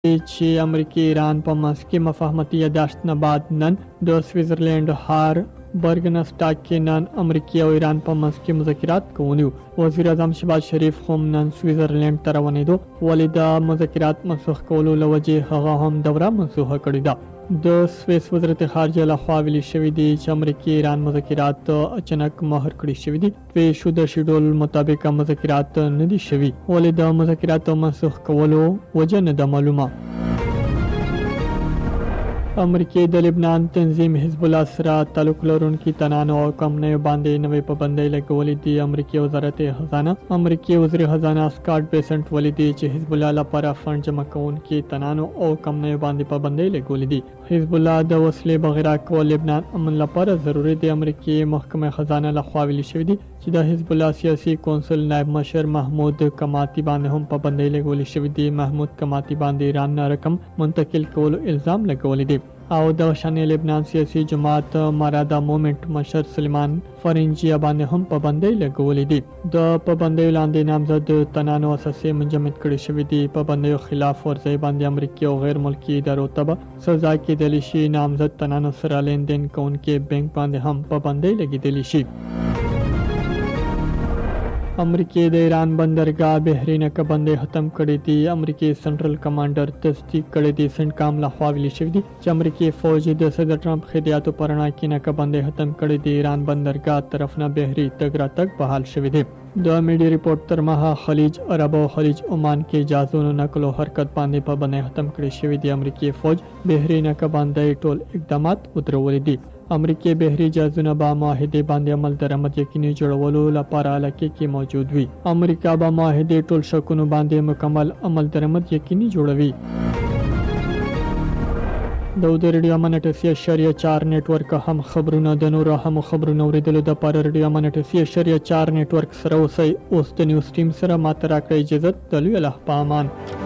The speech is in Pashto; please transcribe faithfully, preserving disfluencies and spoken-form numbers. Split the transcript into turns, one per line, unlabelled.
چې امریکا ایران په منځ کې مفاهمتي یاداشت نه بعد نن د سویټزرلند هار برګنسټاک کې نن امریکا او ایران په منځ کې مذاکرات کوونی وزیر اعظم شهباز شریف هم نن سویټزرلند ته روانېدو ولې د مذاکرات منسوخ کولو لوجه هغه هم دوره منسوخه کړې ده. د سویس وزارت خارجه لخوا ویلي شوی دی چې امریکا ایران مذاکرات اچانک مهر کړی شوی دي په شوده شیډول مطابق مذاکرات نه دي شوی ولې د مذاکرات منسوخ کولو وجه نه ده معلومه. امریکا د لبنان تنظیم حزب الله سره تعلق لرونکي تنانو او کمپنیو باندې نوې پابندۍ لګولې دي. امریکا وزارت خزانه امریکا وزیر خزانه سکاټ بیسنټ ولې دي چې حزب الله لپاره فند جمع کوونکي تنانو او کمپنیو باندې پابندۍ لګولې دي. حزب الله د وسلې بغیر کول لبنان امن لپاره ضروری دی. امریکا محکمه خزانه لخوا ویلي شوی دی چې د حزب الله سیاسي کونسل نائب مشر محمود کماتی باندې هم پابندۍ لګولې شوې دي. محمود کماتی باندې ایران نه رقم منتقل کولو الزام لګولې دي او د شان لبنان سیاسي جماعت مرادا موومېنټ مشر سلیمان فرنجي باندې هم پابندۍ لګولې دي. د پابندۍ لاندې نامزد تنانو اساسي منجمد کړي شوی دي. پابندۍ خلاف ورزي باندې امریکا او غیر ملکی ادارو ته سزا کېدلی شي. نامزد تنانو سره لیندین کوونکي بانک باندې هم پابندۍ لګېدلی شي. امریکا د ایران بندرګاه بحرین کبندې ختم کړې دي. امریکا سنټرل کمانډر تصدیق کړې دي. سنټکام لخوا ویلي شوی دي چې امریکا فوج د صدر ټرمپ هدایتو پر وړاندې کې کبندې ختم کړې دي. ایران بندرګاه طرف نه بحري تګ راتګ بحال شوی دی. د میډیا ریپورت تر مها خلیج عرب او خلیج عمان کې جازونو نقل او حرکت باندې پابندۍ ختم کړې شوې دي. امریکا فوج بحري کبندې ټول اقدامات ودرولې دي. امریکا بحري جازونه به معاهدې باندې عمل درآمد یقیني جوړولو لپاره علاقه کې موجود وي. امریکا به معاهدې ټول شکونو باندې مکمل عمل درآمد یقیني جوړوي. د ریډیو امانت سی اشاریه چار نیټورک هم خبرونه د نورو هم خبرونه اوریدلو د پاره ریډیو امانت سی اشاریه چار نیټورک سره اوسئ. اوس د نیوز ټیم سره ماته راکړئ اجازه. د لوی الله په امان.